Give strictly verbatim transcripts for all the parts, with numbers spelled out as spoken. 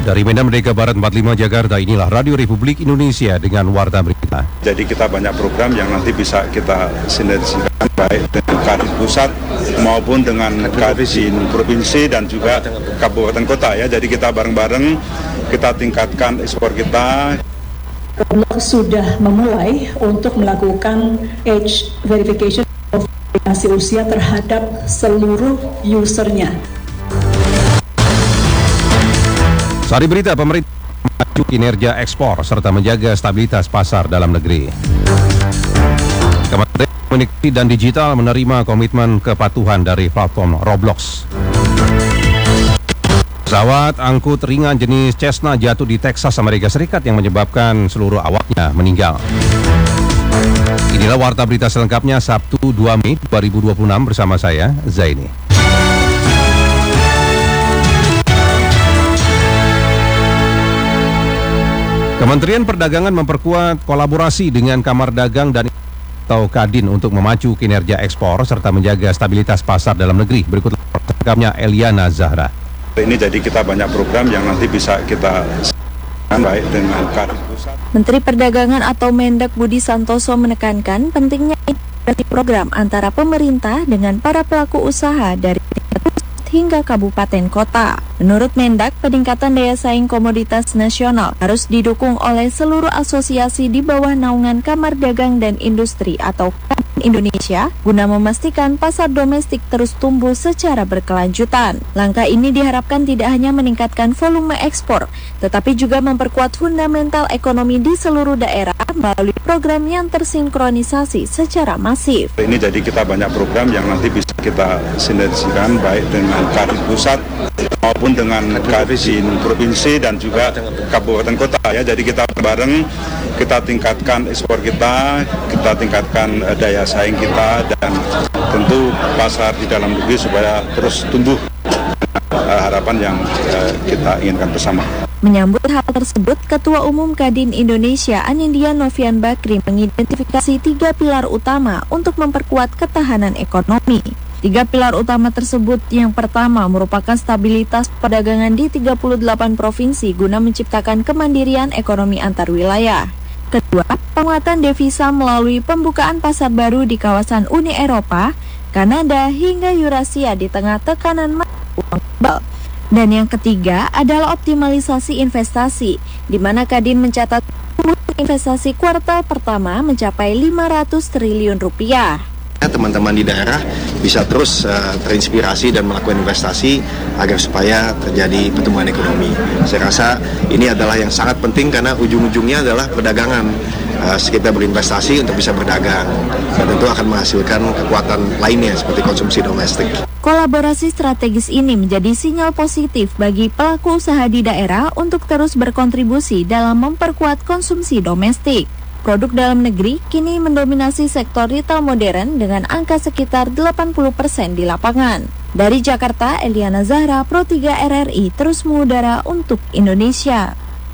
Dari Medan Merdeka Barat empat puluh lima Jakarta, inilah Radio Republik Indonesia dengan Warta Berita. Jadi kita banyak program yang nanti bisa kita sinergikan baik dengan Kadin pusat maupun dengan Kadin provinsi dan juga kabupaten kota ya. Jadi kita bareng-bareng kita tingkatkan ekspor kita. Sudah memulai untuk melakukan age verification atau verifikasi usia terhadap seluruh usernya. Sari berita, pemerintah maju kinerja ekspor serta menjaga stabilitas pasar dalam negeri. Kementerian Komunikasi dan Digital menerima komitmen kepatuhan dari platform Roblox. Pesawat angkut ringan jenis Cessna jatuh di Texas, Amerika Serikat yang menyebabkan seluruh awaknya meninggal. Inilah warta berita selengkapnya Sabtu dua Mei dua ribu dua puluh enam bersama saya, Zaini. Kementerian Perdagangan memperkuat kolaborasi dengan Kamar Dagang dan atau Kadin untuk memacu kinerja ekspor serta menjaga stabilitas pasar dalam negeri. Berikut selengkapnya Eliana Zahra. Ini jadi kita banyak program yang nanti bisa kita baik dengan Kadin pusat. Menteri Perdagangan atau Mendak Budi Santoso menekankan pentingnya integrasi program antara pemerintah dengan para pelaku usaha dari hingga kabupaten kota. Menurut Mendak, peningkatan daya saing komoditas nasional harus didukung oleh seluruh asosiasi di bawah naungan Kamar Dagang dan Industri atau Kadin Indonesia guna memastikan pasar domestik terus tumbuh secara berkelanjutan. Langkah ini diharapkan tidak hanya meningkatkan volume ekspor, tetapi juga memperkuat fundamental ekonomi di seluruh daerah melalui program yang tersinkronisasi secara masif. Ini jadi kita banyak program yang nanti bisa kita sinergikan baik dengan Kadin pusat maupun dengan Kadin provinsi dan juga kabupaten kota ya. Jadi kita bareng kita tingkatkan ekspor kita, kita tingkatkan uh, daya saing kita dan tentu pasar di dalam negeri supaya terus tumbuh. Uh, harapan yang uh, kita inginkan bersama. Menyambut hal tersebut, Ketua Umum Kadin Indonesia Anindya Novian Bakri mengidentifikasi tiga pilar utama untuk memperkuat ketahanan ekonomi. Tiga pilar utama tersebut yang pertama merupakan stabilitas perdagangan di tiga puluh delapan provinsi guna menciptakan kemandirian ekonomi antar wilayah. Kedua, penguatan devisa melalui pembukaan pasar baru di kawasan Uni Eropa, Kanada hingga Eurasia di tengah tekanan uang global. Dan yang ketiga adalah optimalisasi investasi, di mana Kadin mencatat investasi kuartal pertama mencapai lima ratus triliun rupiah. Teman-teman di daerah bisa terus uh, terinspirasi dan melakukan investasi agar supaya terjadi pertumbuhan ekonomi. Saya rasa ini adalah yang sangat penting karena ujung-ujungnya adalah perdagangan. Uh, kita berinvestasi untuk bisa berdagang dan tentu akan menghasilkan kekuatan lainnya seperti konsumsi domestik. Kolaborasi strategis ini menjadi sinyal positif bagi pelaku usaha di daerah untuk terus berkontribusi dalam memperkuat konsumsi domestik. Produk dalam negeri kini mendominasi sektor retail modern dengan angka sekitar delapan puluh persen di lapangan. Dari Jakarta, Eliana Zahra, Pro tiga R R I, terus mengudara untuk Indonesia.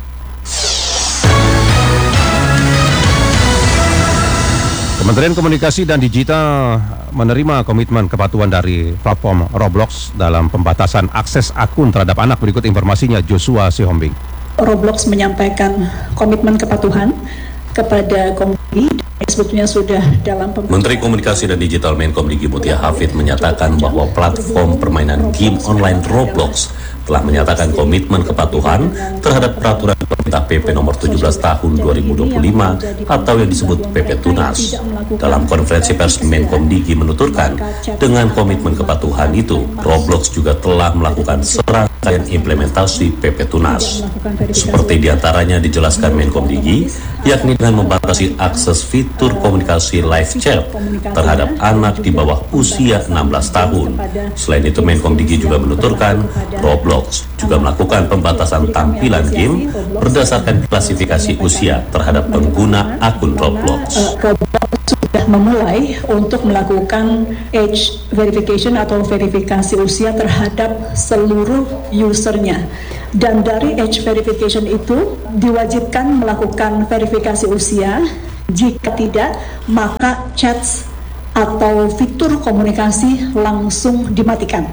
Kementerian Komunikasi dan Digital menerima komitmen kepatuhan dari platform Roblox dalam pembatasan akses akun terhadap anak. Berikut informasinya Joshua Sihombing. Roblox menyampaikan komitmen kepatuhan kepada Komdigi, sebetulnya sudah dalam pembahasan. Menteri Komunikasi dan Digital Menkomdigi Mutia Hafid menyatakan bahwa platform permainan game online Roblox telah menyatakan komitmen kepatuhan terhadap peraturan pemerintah P P nomor tujuh belas tahun dua ribu dua puluh lima atau yang disebut P P Tunas. Dalam konferensi pers Menkomdigi menuturkan, dengan komitmen kepatuhan itu, Roblox juga telah melakukan serangkaian implementasi P P Tunas. Seperti diantaranya dijelaskan Menkomdigi, yakni dengan membatasi akses fitur komunikasi live chat terhadap anak di bawah usia enam belas tahun. Selain itu, Menkomdigi juga menuturkan, Roblox juga melakukan pembatasan tampilan game berdasarkan klasifikasi usia terhadap pengguna akun Roblox. Sudah memulai untuk melakukan age verification atau verifikasi usia terhadap seluruh usernya. Dan dari age verification itu diwajibkan melakukan verifikasi usia. Jika tidak, maka chats atau fitur komunikasi langsung dimatikan.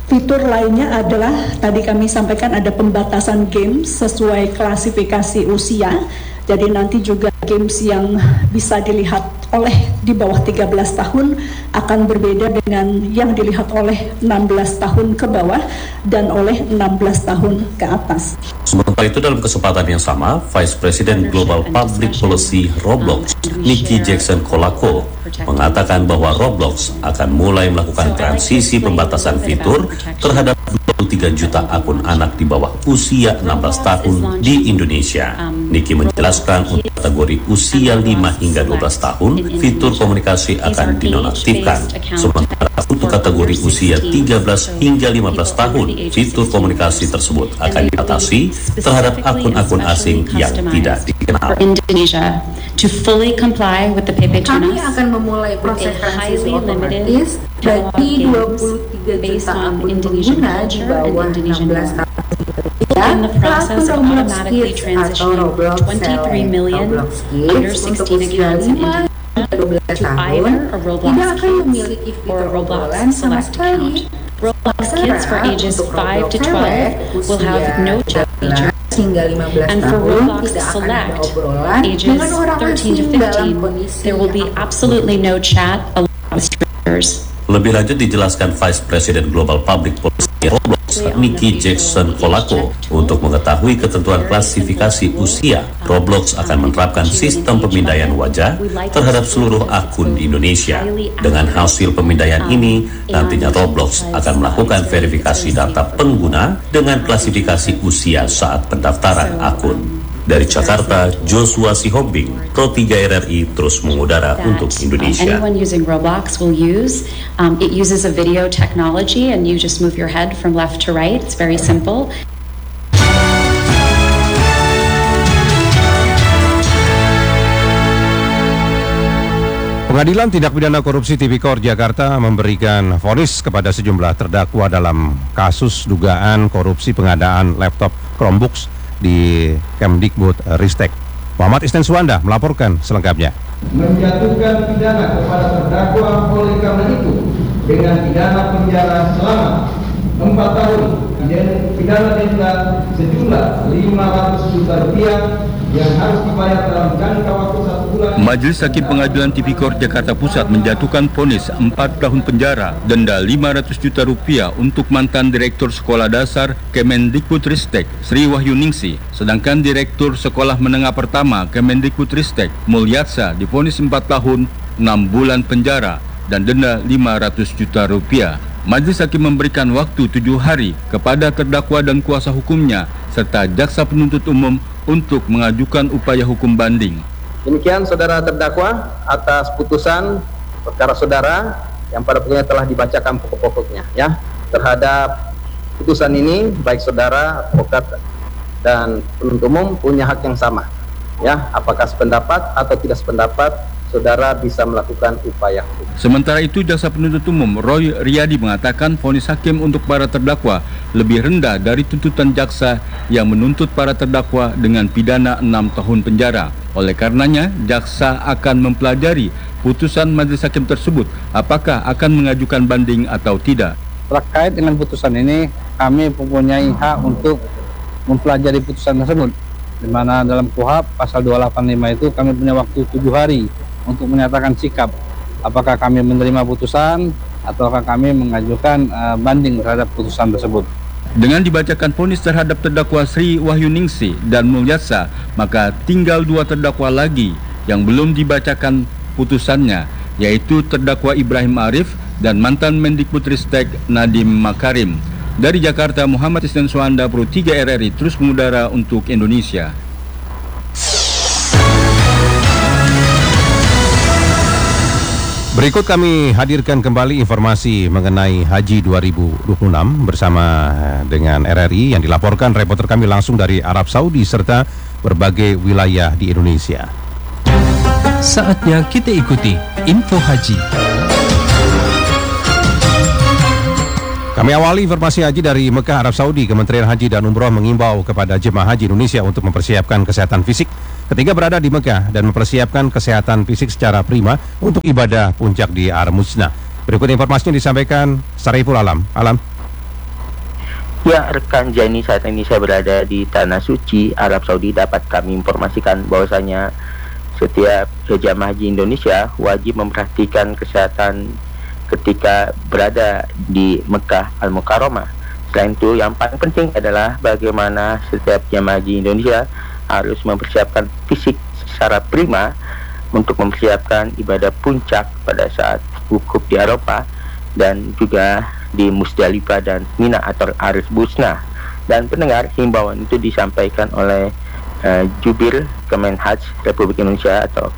Fitur lainnya adalah tadi kami sampaikan ada pembatasan games sesuai klasifikasi usia. Jadi nanti juga games yang bisa dilihat oleh di bawah tiga belas tahun akan berbeda dengan yang dilihat oleh enam belas tahun ke bawah dan oleh enam belas tahun ke atas. Sementara itu dalam kesempatan yang sama, Vice President Global Public Policy Roblox, Nikki Jackson Kolako, mengatakan bahwa Roblox akan mulai melakukan transisi pembatasan fitur terhadap dua puluh tiga juta akun anak di bawah usia enam belas tahun di Indonesia. Nikki menjelaskan untuk kategori usia lima hingga dua belas tahun, fitur komunikasi akan dinonaktifkan. Sementara untuk kategori usia tiga belas hingga lima belas tahun, fitur komunikasi tersebut akan dibatasi terhadap akun-akun asing yang tidak dikenal. Indonesia to fully comply with the P P Tunas. Kami akan memulai proses transisi otomatis bagi dua puluh tiga juta akun pengguna di bawah enam belas tahun. In the process of automatically transitioning twenty-three million under sixteen accounts in Indonesia to either a Roblox Kids or a Roblox Select account. Roblox Kids for ages five to twelve will have no chat feature, and for Roblox Select, ages thirteen to fifteen, there will be absolutely no chat allowed with strangers. Lebih lanjut dijelaskan Vice President Global Public Policy Roblox, Nikki Jackson Kolako, untuk mengetahui ketentuan klasifikasi usia, Roblox akan menerapkan sistem pemindaian wajah terhadap seluruh akun di Indonesia. Dengan hasil pemindaian ini, nantinya Roblox akan melakukan verifikasi data pengguna dengan klasifikasi usia saat pendaftaran akun. Dari Jakarta, Joshua Sihombing, Pro tiga R R I terus mengudara untuk Indonesia. Anyone using Roblox will use. Um, it uses a video technology, and you just move your head from left to right. It's very simple. Pengadilan Tindak Pidana Korupsi Tipikor Jakarta memberikan vonis kepada sejumlah terdakwa dalam kasus dugaan korupsi pengadaan laptop Chromebooks di Kemdikbud Ristek. Muhammad Isnen Suwanda melaporkan selengkapnya. Menjatuhkan pidana kepada terdakwa oleh karena itu dengan pidana penjara selama empat tahun dan pidana denda sejumlah lima ratus juta rupiah yang harus dibayar dalam jangka waktu satu bulan. Majelis Hakim Pengadilan Tipikor Jakarta Pusat menjatuhkan vonis empat tahun penjara, denda lima ratus juta rupiah untuk mantan Direktur Sekolah Dasar Kemendikbudristek Sri Wahyuningsi, sedangkan Direktur Sekolah Menengah Pertama Kemendikbudristek Mulyatsa divonis empat tahun enam bulan penjara dan denda lima ratus juta rupiah. Majelis Hakim memberikan waktu tujuh hari kepada terdakwa dan kuasa hukumnya serta jaksa penuntut umum untuk mengajukan upaya hukum banding. Demikian saudara terdakwa atas putusan perkara saudara yang pada punya telah dibacakan pokok-pokoknya ya. Terhadap putusan ini baik saudara, advokat dan penuntut umum punya hak yang sama. Ya, apakah sependapat atau tidak sependapat, saudara bisa melakukan upaya hukum. Sementara itu, jaksa penuntut umum Roy Riyadi mengatakan vonis hakim untuk para terdakwa lebih rendah dari tuntutan jaksa yang menuntut para terdakwa dengan pidana enam tahun penjara. Oleh karenanya, jaksa akan mempelajari putusan majelis hakim tersebut apakah akan mengajukan banding atau tidak. Terkait dengan putusan ini, kami mempunyai hak untuk mempelajari putusan tersebut, di mana dalam K U H P pasal dua delapan lima itu kami punya waktu tujuh hari untuk menyatakan sikap apakah kami menerima putusan ataukah kami mengajukan uh, banding terhadap putusan tersebut. Dengan dibacakan vonis terhadap terdakwa Sri Wahyuningsi dan Mulyatsa, maka tinggal dua terdakwa lagi yang belum dibacakan putusannya, yaitu terdakwa Ibrahim Arif dan mantan Mendikbudristek Nadiem Makarim. Dari Jakarta, Muhammad Isnen Suwanda, Pro tiga R R I terus mengudara untuk Indonesia. Berikut kami hadirkan kembali informasi mengenai Haji dua ribu dua puluh enam bersama dengan R R I yang dilaporkan reporter kami langsung dari Arab Saudi serta berbagai wilayah di Indonesia. Saatnya kita ikuti info haji. Kami awali informasi haji dari Mekah, Arab Saudi. Kementerian Haji dan Umroh mengimbau kepada jemaah haji Indonesia untuk mempersiapkan kesehatan fisik ketika berada di Mekah dan mempersiapkan kesehatan fisik secara prima untuk ibadah puncak di Ar-Muznah. Berikut informasinya disampaikan Sariful Alam. Alam. Ya, rekan Zaini, saat ini saya berada di Tanah Suci, Arab Saudi. Dapat kami informasikan bahwasanya setiap jamaah haji Indonesia wajib memperhatikan kesehatan ketika berada di Mekah Al-Mukarramah. Selain itu, yang paling penting adalah bagaimana setiap jamaah haji Indonesia harus mempersiapkan fisik secara prima untuk mempersiapkan ibadah puncak pada saat wukuf di Arafah dan juga di Musdalifah dan Mina atau Arif Busna. Dan pendengar, himbauan itu disampaikan oleh uh, Jubir Kemenhaj Republik Indonesia atau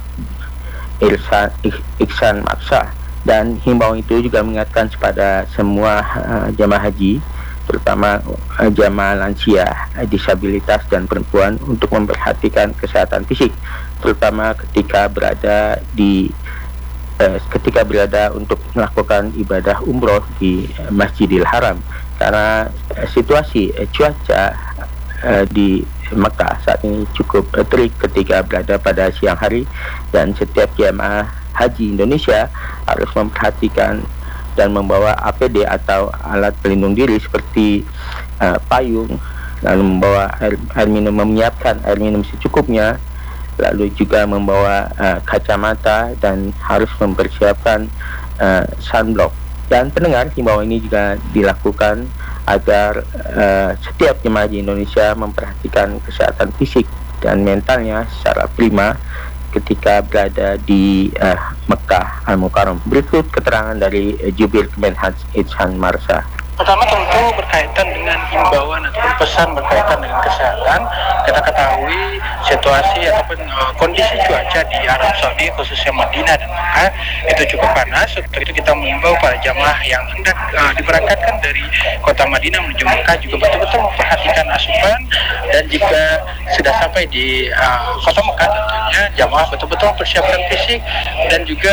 Irsan, Iksan Maksa. Dan himbauan itu juga mengingatkan kepada semua uh, jamaah haji, terutama uh, jamaah lansia, uh, disabilitas dan perempuan untuk memperhatikan kesehatan fisik, terutama ketika berada di uh, ketika berada untuk melakukan ibadah umroh di uh, Masjidil Haram, karena uh, situasi uh, cuaca uh, di Mekah saat ini cukup uh, terik ketika berada pada siang hari, dan setiap jamaah haji Indonesia harus memperhatikan dan membawa A P D atau alat pelindung diri seperti uh, payung, lalu membawa air, air minum, menyiapkan air minum secukupnya, lalu juga membawa uh, kacamata dan harus mempersiapkan uh, sunblock. Dan pendengar, himbauan ini juga dilakukan agar uh, setiap jemaah haji Indonesia memperhatikan kesehatan fisik dan mentalnya secara prima ketika berada di uh, Mekah Al-Mukarram. Berikut keterangan dari uh, Jubir Kemenhaj Iksan Marsa. Pertama tentu berkaitan dengan himbauan ataupun pesan berkaitan dengan kesehatan. Kita ketahui situasi ataupun uh, kondisi cuaca di Arab Saudi, khususnya Madinah dan Mekah, itu cukup panas. Untuk itu kita mengimbau para jamaah yang hendak uh, diberangkatkan dari kota Madinah menuju Mekah juga betul-betul memperhatikan asupan, dan jika sudah sampai di uh, kota Mekah tentunya jamaah betul-betul mempersiapkan fisik dan juga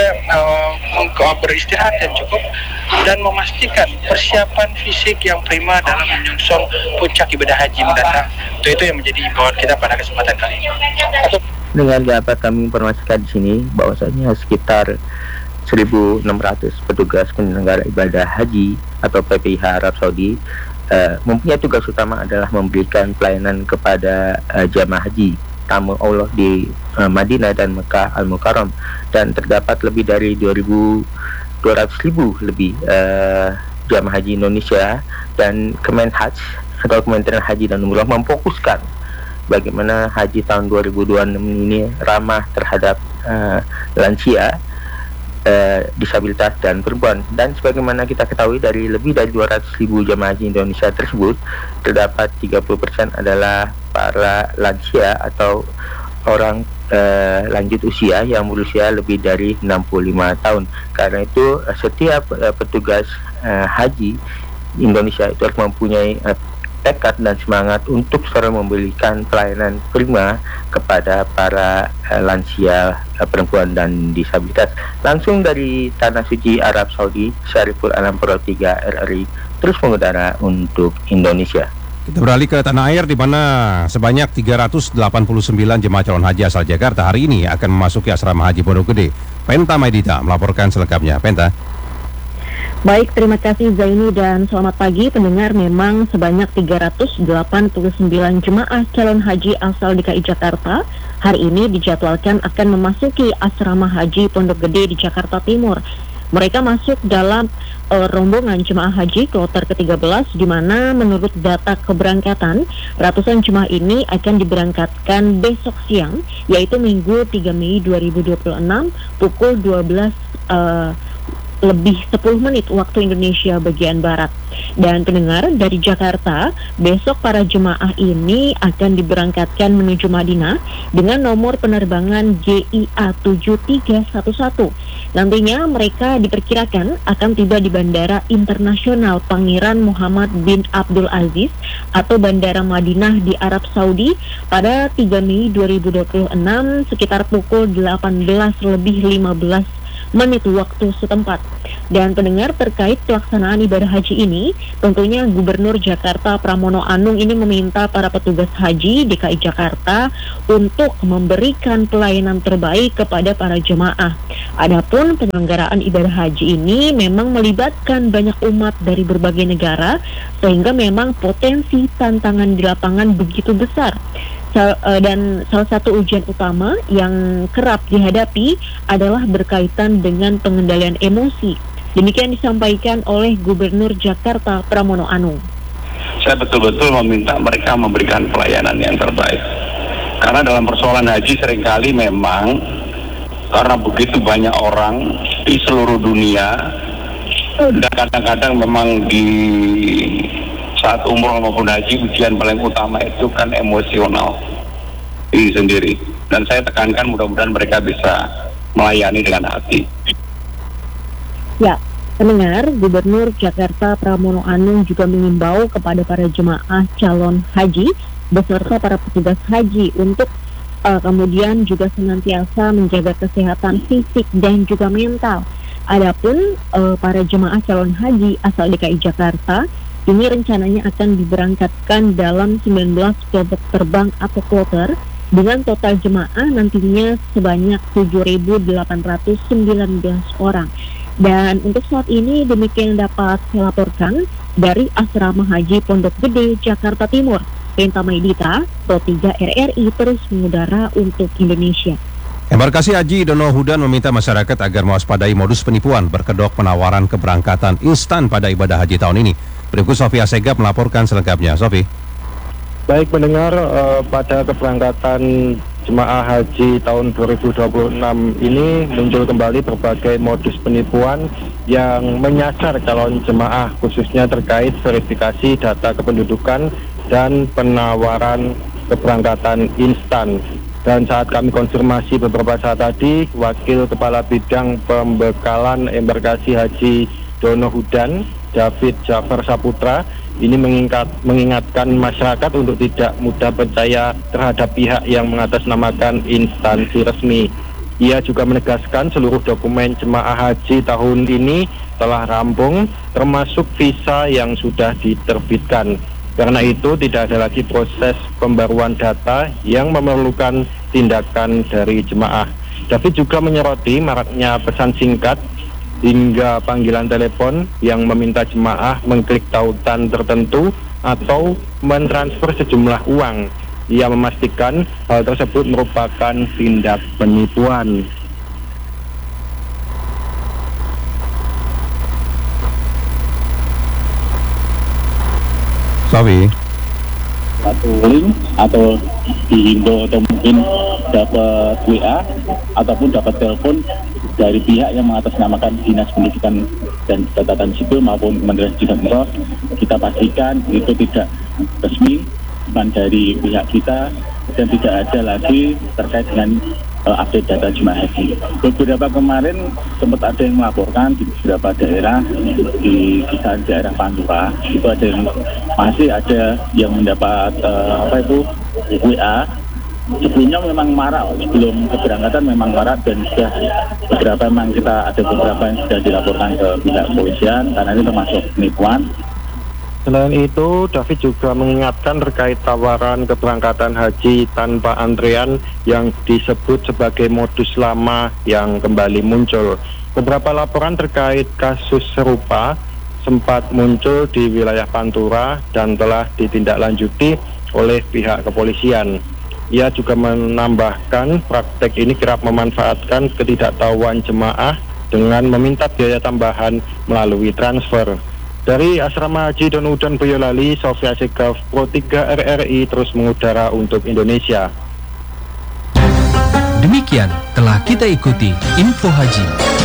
uh, beristirahat yang cukup dan memastikan persiapan fisik yang prima dalam menyongsong puncak ibadah haji mendatang. Itu itu yang menjadi imbauan kita pada kesempatan kali ini. Dengan dapat kami informasikan di sini bahwasanya sekitar seribu enam ratus petugas penyelenggara ibadah haji atau P P I H Arab Saudi uh, mempunyai tugas utama adalah memberikan pelayanan kepada uh, jamaah haji tamu Allah di uh, Madinah dan Mekah Al-Mukarram, dan terdapat lebih dari dua ribu dua ratus ribu lebih uh, jamaah haji Indonesia, dan Kemenhaj atau Kementerian Haji dan Umroh memfokuskan bagaimana haji tahun dua ribu dua puluh enam ini ramah terhadap uh, lansia, uh, disabilitas dan perempuan. Dan sebagaimana kita ketahui, dari lebih dari dua ratus ribu jamaah haji Indonesia tersebut terdapat tiga puluh persen adalah para lansia atau orang uh, lanjut usia yang berusia lebih dari enam puluh lima tahun. Karena itu uh, setiap uh, petugas uh, haji Indonesia itu harus mempunyai uh, tekad dan semangat untuk selalu memberikan pelayanan prima kepada para uh, lansia, uh, perempuan dan disabilitas. Langsung dari Tanah Suci Arab Saudi, Syariful Alam Pro tiga R R I terus mengudara untuk Indonesia. Kita beralih ke tanah air, di mana sebanyak tiga ratus delapan puluh sembilan jemaah calon haji asal Jakarta hari ini akan memasuki asrama haji Pondok Gede. Penta Maedita melaporkan selengkapnya. Penta. Baik, terima kasih Zaini dan selamat pagi pendengar. Memang sebanyak tiga ratus delapan puluh sembilan jemaah calon haji asal D K I Jakarta hari ini dijadwalkan akan memasuki asrama haji Pondok Gede di Jakarta Timur. Mereka masuk dalam uh, rombongan jemaah haji kloter ke tiga belas, di mana menurut data keberangkatan, ratusan jemaah ini akan diberangkatkan besok siang, yaitu Minggu tiga Mei dua ribu dua puluh enam pukul dua belas uh, lebih sepuluh menit waktu Indonesia bagian Barat. Dan pendengar, dari Jakarta, besok para jemaah ini akan diberangkatkan menuju Madinah dengan nomor penerbangan G I A tujuh tiga satu satu. Nantinya mereka diperkirakan akan tiba di Bandara Internasional Pangeran Muhammad bin Abdul Aziz atau Bandara Madinah di Arab Saudi pada tiga Mei dua ribu dua puluh enam sekitar pukul delapan belas lebih lima belas menit waktu setempat. Dan pendengar, terkait pelaksanaan ibadah haji ini, tentunya Gubernur Jakarta Pramono Anung ini meminta para petugas haji D K I Jakarta untuk memberikan pelayanan terbaik kepada para jemaah. Adapun penyelenggaraan ibadah haji ini memang melibatkan banyak umat dari berbagai negara, sehingga memang potensi tantangan di lapangan begitu besar. Dan salah satu ujian utama yang kerap dihadapi adalah berkaitan dengan pengendalian emosi. Demikian disampaikan oleh Gubernur Jakarta Pramono Anung. Saya betul-betul meminta mereka memberikan pelayanan yang terbaik. Karena dalam persoalan haji seringkali memang karena begitu banyak orang di seluruh dunia, dan kadang-kadang memang di saat umroh maupun haji, ujian paling utama itu kan emosional ini sendiri. Dan saya tekankan mudah-mudahan mereka bisa melayani dengan hati. Ya, pendengar, Gubernur Jakarta Pramono Anung juga mengimbau kepada para jemaah calon haji beserta para petugas haji untuk uh, kemudian juga senantiasa menjaga kesehatan fisik dan juga mental. Adapun uh, para jemaah calon haji asal D K I Jakarta ini rencananya akan diberangkatkan dalam sembilan belas kelompok terbang atau kloter dengan total jemaah nantinya sebanyak tujuh ribu delapan ratus sembilan belas orang. Dan untuk saat ini demikian dapat saya laporkan dari Asrama Haji Pondok Gede, Jakarta Timur. Perintah Maidita, Pro tiga R R I terus mengudara untuk Indonesia. Embarkasi Haji Dono Hudan meminta masyarakat agar mewaspadai modus penipuan berkedok penawaran keberangkatan instan pada ibadah haji tahun ini. Berikut Sofia Segap melaporkan selengkapnya. Sofi. Baik pendengar, eh, pada keberangkatan jemaah haji tahun dua ribu dua puluh enam ini muncul kembali berbagai modus penipuan yang menyasar calon jemaah, khususnya terkait verifikasi data kependudukan dan penawaran keberangkatan instan. Dan saat kami konfirmasi beberapa saat tadi, Wakil Kepala Bidang Pembekalan Embarkasi Haji Dono Hudan, David Jafar Saputra, ini mengingat, mengingatkan masyarakat untuk tidak mudah percaya terhadap pihak yang mengatasnamakan instansi resmi. Ia juga menegaskan seluruh dokumen jemaah haji tahun ini telah rampung, termasuk visa yang sudah diterbitkan. Karena itu tidak ada lagi proses pembaruan data yang memerlukan tindakan dari jemaah. David juga menyoroti maraknya pesan singkat hingga panggilan telepon yang meminta jemaah mengklik tautan tertentu atau mentransfer sejumlah uang. Ia memastikan hal tersebut merupakan tindak penipuan. Sawi. Satu link atau dihimbau atau mungkin dapat W A ataupun dapat telepon dari pihak yang mengatasnamakan Dinas Pendidikan dan Catatan Sipil maupun Kementerian Pendidikan Sipil, kita pastikan itu tidak resmi, bukan dari pihak kita dan tidak ada lagi terkait dengan uh, update data jemaah haji. Beberapa kemarin sempat ada yang melaporkan di beberapa daerah di kisaran daerah Pantura, itu ada yang masih ada yang mendapat uh, apa itu W A. Sebelumnya memang marak, sebelum keberangkatan memang marak dan sudah beberapa memang kita ada beberapa yang sudah dilaporkan ke pihak kepolisian karena ini termasuk penipuan. Selain itu, David juga mengingatkan terkait tawaran keberangkatan haji tanpa antrean yang disebut sebagai modus lama yang kembali muncul. Beberapa laporan terkait kasus serupa sempat muncul di wilayah Pantura dan telah ditindaklanjuti oleh pihak kepolisian. Ia juga menambahkan praktek ini kerap memanfaatkan ketidaktahuan jemaah dengan meminta biaya tambahan melalui transfer. Dari Asrama Haji Dono Hudan Boyolali, Sofia Segaf, Pro tiga R R I terus mengudara untuk Indonesia. Demikian telah kita ikuti Info Haji.